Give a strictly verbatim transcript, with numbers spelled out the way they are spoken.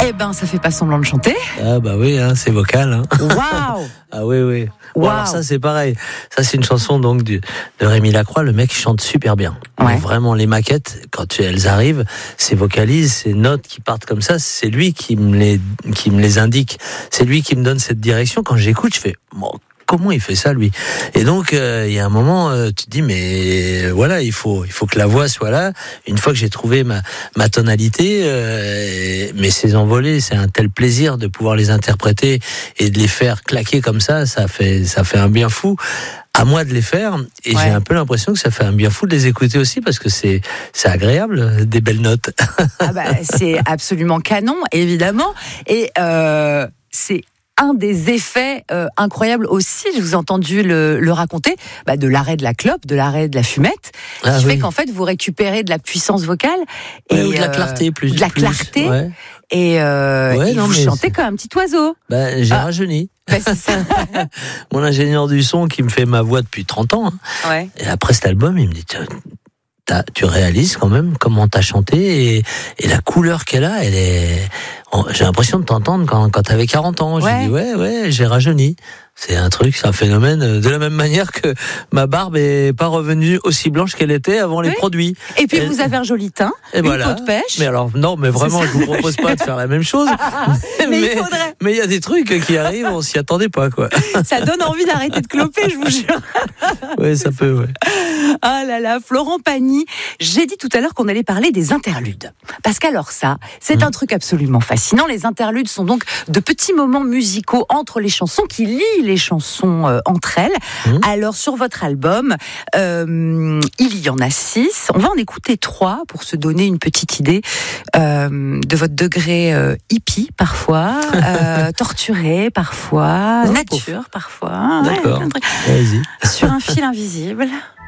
Eh ben, ça fait pas semblant de chanter. Ah bah oui, hein, c'est vocal. Hein. Waouh. Ah oui, oui. Bon, Wow. alors ça, c'est pareil. Ça, c'est une chanson donc du, de Rémi Lacroix. Le mec chante super bien. Ouais. Mais vraiment, les maquettes, quand elles arrivent, ces vocalises, ces notes qui partent comme ça, c'est lui qui me les, qui me les indique. C'est lui qui me donne cette direction. Quand j'écoute, je fais, bon, comment il fait ça, lui? Et donc, euh, il y a un moment, euh, tu te dis, mais voilà, il faut, il faut que la voix soit là. Une fois que j'ai trouvé ma, ma tonalité, euh, mais ces envolées, c'est un tel plaisir de pouvoir les interpréter et de les faire claquer comme ça. Ça fait, ça fait un bien fou. À moi de les faire, et Ouais. j'ai un peu l'impression que ça fait un bien fou de les écouter aussi, parce que c'est, c'est agréable, des belles notes. Ah bah, c'est absolument canon, évidemment. Et euh, c'est un des effets euh, incroyables aussi, je vous ai entendu le, le raconter, bah, de l'arrêt de la clope, de l'arrêt de la fumette, Ah qui oui. fait qu'en fait vous récupérez de la puissance vocale et Ouais, ou de la euh, clarté, plus. de la plus, clarté, ouais. et, euh, Ouais, et non, vous mais chantez c'est- comme un petit oiseau. Ben, j'ai Ah. rajeuni. Bah, c'est ça. Mon ingénieur du son qui me fait ma voix depuis trente ans. Hein. Ouais. Et après cet album, il me dit, Tiens, t'as- tu réalises quand même comment t'as chanté et, et la couleur qu'elle a, elle est. J'ai l'impression de t'entendre quand, quand t'avais quarante ans. Ouais. J'ai dit, ouais, ouais, j'ai rajeuni. C'est un truc, c'est un phénomène de la même manière que ma barbe est pas revenue aussi blanche qu'elle était avant les Oui. produits. Et puis Elle- vous avez un joli teint, Et une voilà. peau de pêche. Mais alors, non, mais vraiment, C'est je vous propose pas de faire la même chose. Mais il faudrait. mais il y a des trucs qui arrivent, on s'y attendait pas, quoi. Ça donne envie d'arrêter de cloper, je vous jure. Ouais, ça peut, ouais. Ah là là, Florent Pagny, j'ai dit tout à l'heure qu'on allait parler des interludes. Parce qu'alors ça, c'est Mmh. un truc absolument fascinant. Les interludes sont donc de petits moments musicaux entre les chansons qui lient les chansons euh, entre elles. Mmh. Alors sur votre album, euh, il y en a six. On va en écouter trois pour se donner une petite idée euh, de votre degré euh, hippie parfois, euh, torturé parfois, Oh, nature parfois. Ouais, D'accord. plein de trucs. Vas-y. Sur un fil invisible.